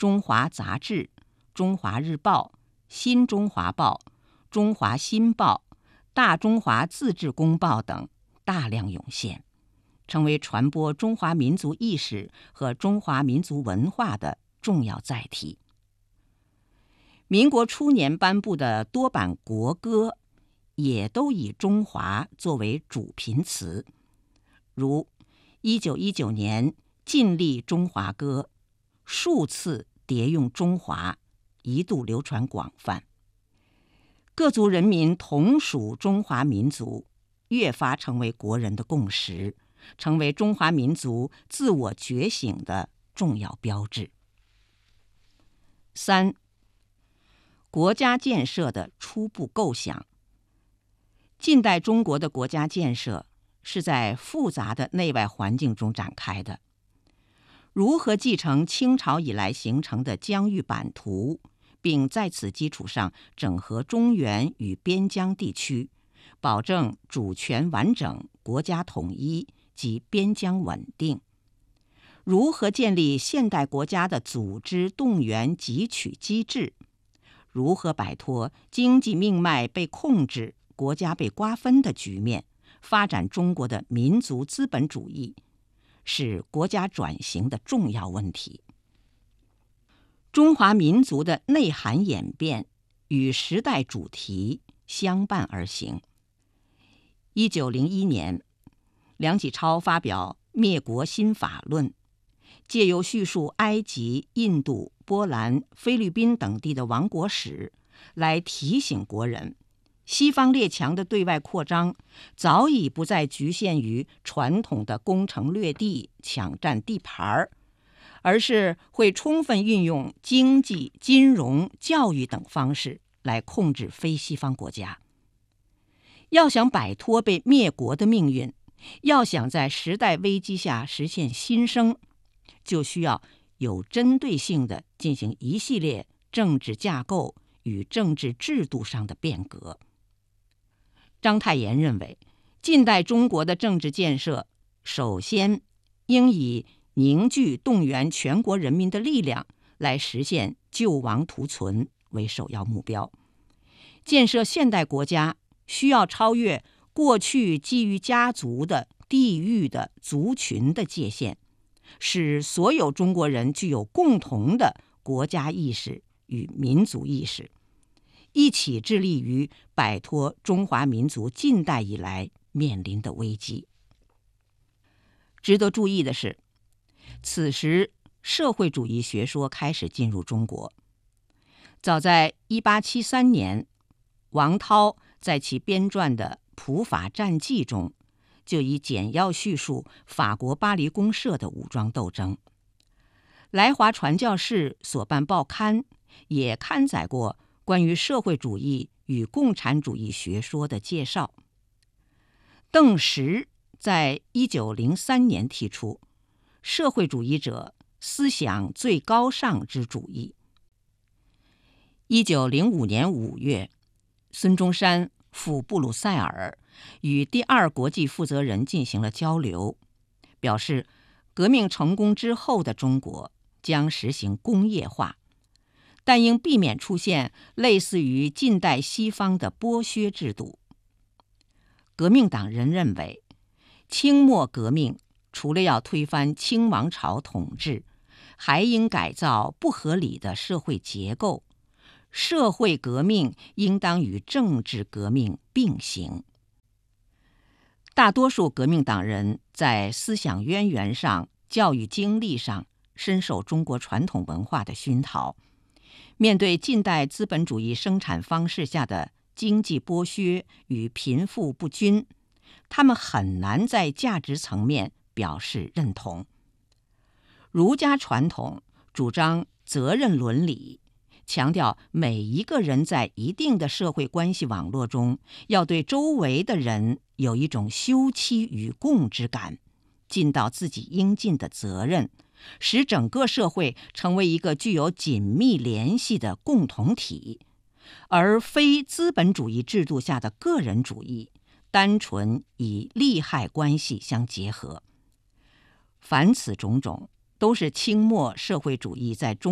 中华杂志、中华日报、新中华报、中华新报、大中华自治公报等大量涌现，成为传播中华民族意识和中华民族文化的重要载体。民国初年颁布的多版国歌也都以中华作为主频词，如1919年禁立中华歌，数次迭用中华，一度流传广泛。各族人民同属中华民族，越发成为国人的共识，成为中华民族自我觉醒的重要标志。3. 国家建设的初步构想。近代中国的国家建设是在复杂的内外环境中展开的。如何继承清朝以来形成的疆域版图，并在此基础上整合中原与边疆地区，保证主权完整、国家统一及边疆稳定？如何建立现代国家的组织动员汲取机制？如何摆脱经济命脉被控制、国家被瓜分的局面，发展中国的民族资本主义，是国家转型的重要问题。中华民族的内涵演变与时代主题相伴而行。1901年，梁启超发表《灭国新法论》，借由叙述埃及、印度、波兰、菲律宾等地的亡国史，来提醒国人，西方列强的对外扩张早已不再局限于传统的攻城略地、抢占地盘，而是会充分运用经济、金融、教育等方式来控制非西方国家。要想摆脱被灭国的命运，要想在时代危机下实现新生，就需要有针对性地进行一系列政治架构与政治制度上的变革。章太炎认为，近代中国的政治建设首先应以凝聚动员全国人民的力量来实现救亡图存为首要目标。建设现代国家需要超越过去基于家族的、地域的、族群的界限，使所有中国人具有共同的国家意识与民族意识，一起致力于摆脱中华民族近代以来面临的危机。值得注意的是，此时社会主义学说开始进入中国。早在1873年，王韬在其编撰的《普法战记》中，就已简要叙述法国巴黎公社的武装斗争。来华传教士所办报刊也刊载过关于社会主义与共产主义学说的介绍。邓石在1903年提出社会主义者思想最高尚之主义。1905年5月，孙中山赴布鲁塞尔与第二国际负责人进行了交流，表示革命成功之后的中国将实行工业化，但应避免出现类似于近代西方的剥削制度。革命党人认为，清末革命除了要推翻清王朝统治，还应改造不合理的社会结构，社会革命应当与政治革命并行。大多数革命党人在思想渊源上、教育经历上深受中国传统文化的熏陶，面对近代资本主义生产方式下的经济剥削与贫富不均，他们很难在价值层面表示认同。儒家传统主张责任伦理，强调每一个人在一定的社会关系网络中，要对周围的人有一种休戚与共之感，尽到自己应尽的责任，使整个社会成为一个具有紧密联系的共同体，而非资本主义制度下的个人主义，单纯以利害关系相结合。凡此种种，都是清末社会主义在中